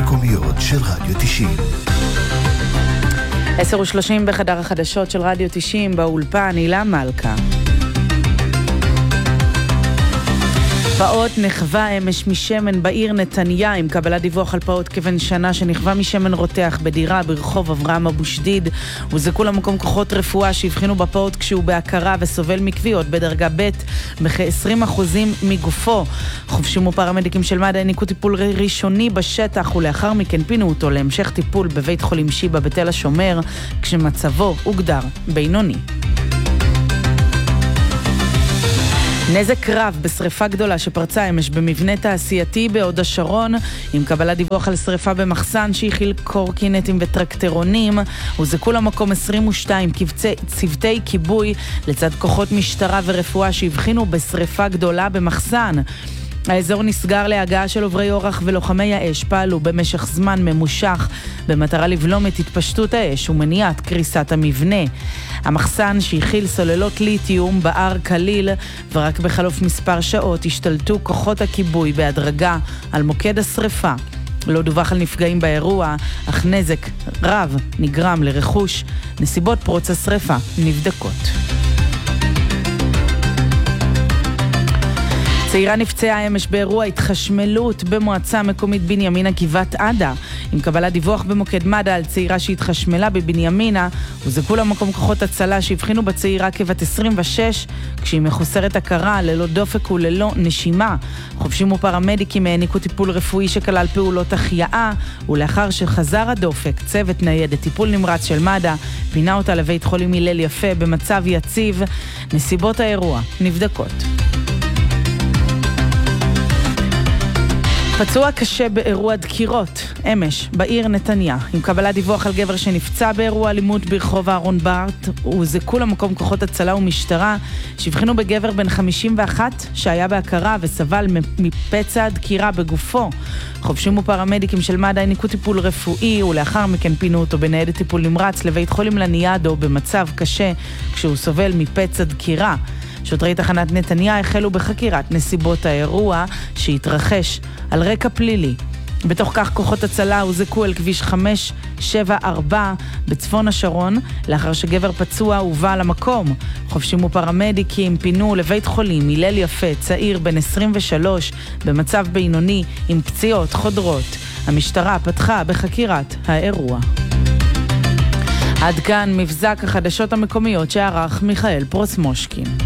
המקומיות של רדיו 90. 10:30 בחדר החדשות של רדיו 90 באולפן, הילה מלכה. פעוט נחווה אמש משמן בעיר נתניה, עם קבלת דיווח על פעוט כבן שנה שנחווה משמן רותח בדירה ברחוב אברהם אבו שדיד. הוזעקו למקום כוחות רפואה שהבחינו בפעוט כשהוא בהכרה וסובל מכוויות בדרגה ב' בכ-20% מגופו. חובשים ופרמדיקים של מד"א העניקו טיפול ראשוני בשטח, ולאחר מכן פינו אותו להמשך טיפול בבית חולים שיבא בתל השומר, כשמצבו הוגדר בינוני. נזק רב בשריפה גדולה שפרצה אמש במבנה תעשייתי בהוד השרון, עם קבלת דיווח על שריפה במחסן שהכיל קורקינטים וטרקטרונים. הוזעקו למקום 22 צוותי כיבוי לצד כוחות משטרה ורפואה שהבחינו בשריפה גדולה במחסן. האזור נסגר להגעה של עוברי אורח, ולוחמי האש פעלו במשך זמן ממושך במטרה לבלום את התפשטות האש ומניעת קריסת המבנה. המחסן שהכיל סוללות ליתיום בער כליל, ורק בחלוף מספר שעות השתלטו כוחות הכיבוי בהדרגה על מוקד השריפה. לא דווח על נפגעים באירוע, אך נזק רב נגרם לרכוש. נסיבות פרוץ השריפה נבדקות. צעירה נפצעה אמש באירוע התחשמלות במועצה מקומית בנימינה גבעת עדה. עם קבלת דיווח במוקד מד"א על צעירה שהתחשמלה בבנימינה, הוזעקו למקום כוחות הצלה שהבחינו בצעירה כבת 26, כשהיא מחוסרת הכרה, ללא דופק וללא נשימה. חובשים ופרמדיקים העניקו טיפול רפואי שכלל פעולות החייאה, ולאחר שחזר הדופק, צוות ניידת טיפול נמרץ של מד"א פינה אותה לבית חולים הלל יפה במצב יציב. נסיבות האירוע נבדקות. פצוע קשה באירוע דקירות אמש בעיר נתניה, עם קבלת דיווח על גבר שנפצע באירוע אלימות ברחוב אהרון ברט. הוזעקו למקום כוחות הצלה ומשטרה שהבחינו בגבר בן 51 שהיה בהכרה וסבל מפצע דקירה בגופו. חובשים ופרמדיקים של מד"א העניקו טיפול רפואי, ולאחר מכן פינו אותו בניידת טיפול נמרץ לבית חולים לניאדו במצב קשה כשהוא סובל מפצע דקירה. שוטרי תחנת נתניה החלו בחקירת נסיבות האירוע שהתרחש על רקע פלילי. בתוך כך כוחות הצלה הוזעקו אל כביש 574 בצפון השרון, לאחר שגבר פצוע הובא למקום. חובשים ופרמדיקים פינו לבית חולים הלל יפה צעיר בן 23 במצב בינוני עם פציעות חודרות. המשטרה פתחה בחקירת האירוע. עד כאן מבזק החדשות המקומיות שערך מיכאל פרוסמושקין.